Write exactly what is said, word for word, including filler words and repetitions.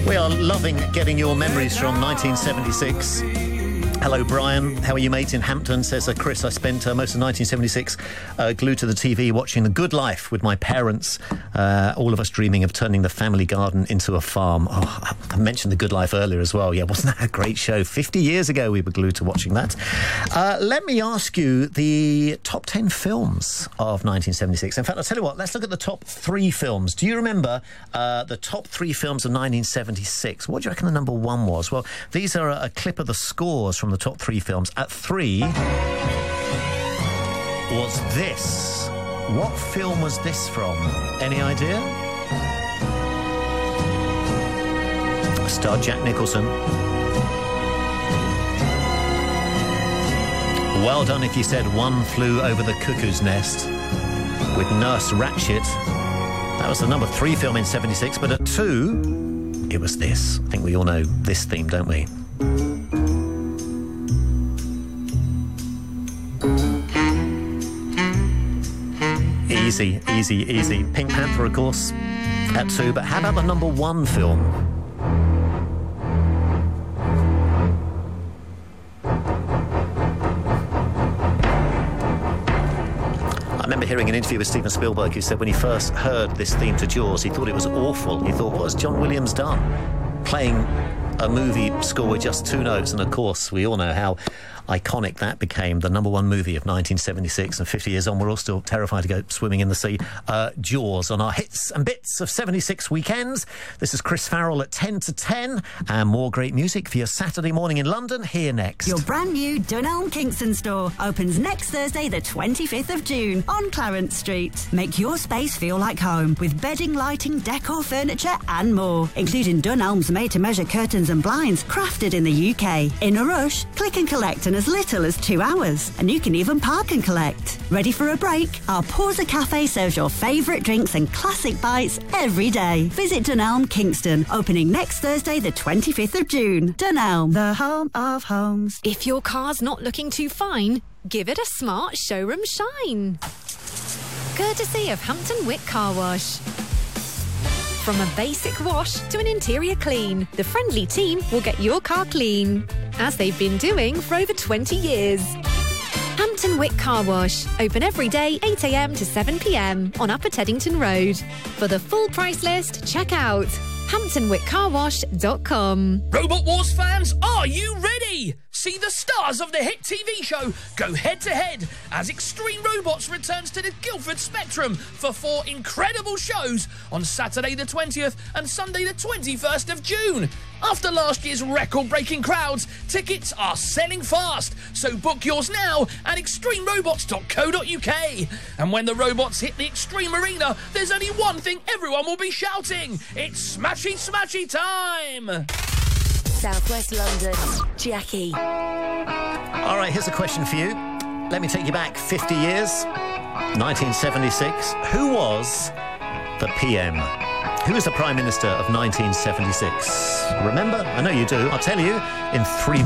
We are loving getting your memories from nineteen seventy-six. Hello, Brian. How are you, mate? In Hampton, says uh, Chris. I spent uh, most of nineteen seventy-six uh, glued to the T V watching The Good Life with my parents, uh, all of us dreaming of turning the family garden into a farm. Oh, I mentioned The Good Life earlier as well. Yeah, wasn't that a great show? fifty years ago we were glued to watching that. Uh, let me ask you the top ten films of nineteen seventy-six. In fact, I'll tell you what, let's look at the top three films. Do you remember uh, the top three films of nineteen seventy-six? What do you reckon the number one was? Well, these are a, a clip of the scores from the top three films. At three was this. What film was this from? Any idea? Starred Jack Nicholson. Well done if you said One Flew Over the Cuckoo's Nest with Nurse Ratched. That was the number three film in seventy-six, but at two, it was this. I think we all know this theme, don't we? Easy, easy, easy. Pink Panther, of course, at two. But how about the number one film? I remember hearing an interview with Steven Spielberg who said when he first heard this theme to Jaws, he thought it was awful. He thought, what has John Williams done? Playing a movie score with just two notes. And, of course, we all know how iconic that became, the number one movie of nineteen seventy-six, and fifty years on we're all still terrified to go swimming in the sea. uh, Jaws on our hits and bits of seventy-six weekends. This is Chris Farrell at ten to ten, and more great music for your Saturday morning in London here next. Your brand new Dunelm Kingston store opens next Thursday the twenty-fifth of June on Clarence Street. Make your space feel like home with bedding, lighting, decor, furniture and more, including Dunelm's made-to-measure curtains and blinds crafted in the U K. In a rush? Click and collect in as little as two hours, and you can even park and collect. Ready for a break? Our Pausa Cafe serves your favourite drinks and classic bites every day. Visit Dunelm Kingston, opening next Thursday the twenty-fifth of June. Dunelm, the home of homes. If your car's not looking too fine, give it a smart showroom shine. Courtesy of Hampton Wick Car Wash. From a basic wash to an interior clean, the friendly team will get your car clean, as they've been doing for over twenty years. Hampton Wick Car Wash, open every day eight a m to seven p m on Upper Teddington Road. For the full price list, check out hampton wick car wash dot com. Robot Wars fans, are you ready? See the stars of the hit T V show go head-to-head as Extreme Robots returns to the Guildford Spectrum for four incredible shows on Saturday the twentieth and Sunday the twenty-first of June. After last year's record-breaking crowds, tickets are selling fast, so book yours now at extreme robots dot co dot u k. And when the robots hit the Extreme Arena, there's only one thing everyone will be shouting. It's Smashy Smashy time! Southwest London, Jackie. All right, here's a question for you. Let me take you back fifty years. nineteen seventy-six. Who was the P M? Who was the Prime Minister of nineteen seventy-six? Remember? I know you do. I'll tell you in three minutes.